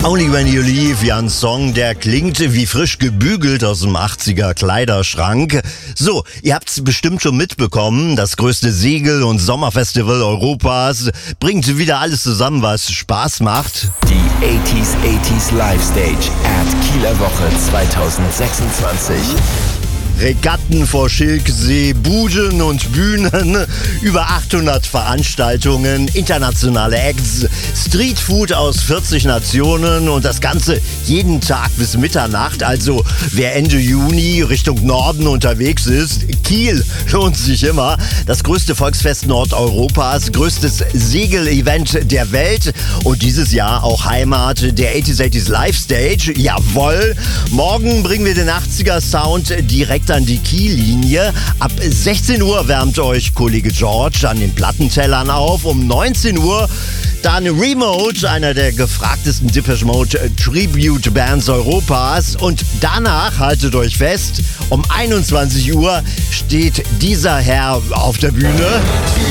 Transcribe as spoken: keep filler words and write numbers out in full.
Only When You Leave, ja, ein Song, der klingt wie frisch gebügelt aus dem achtziger Kleiderschrank. So, ihr habt's bestimmt schon mitbekommen, das größte Segel- und Sommerfestival Europas bringt wieder alles zusammen, was Spaß macht. Die achtziger achtziger Live Stage at Kieler Woche zwanzig sechsundzwanzig. Regatten vor Schilksee, Buden und Bühnen, über achthundert Veranstaltungen, internationale Acts, Streetfood aus vierzig Nationen und das Ganze jeden Tag bis Mitternacht. Also wer Ende Juni Richtung Norden unterwegs ist, Kiel lohnt sich immer. Das größte Volksfest Nordeuropas, größtes Segel-Event der Welt und dieses Jahr auch Heimat der achtziger achtziger Live Stage. Jawohl, morgen bringen wir den achtziger Sound direkt an die Kiellinie. Ab sechzehn Uhr wärmt euch Kollege George an den Plattentellern auf. Um neunzehn Uhr dann Remote, einer der gefragtesten Depeche Mode Tribute Bands Europas. Und danach, haltet euch fest, um einundzwanzig Uhr steht dieser Herr auf der Bühne.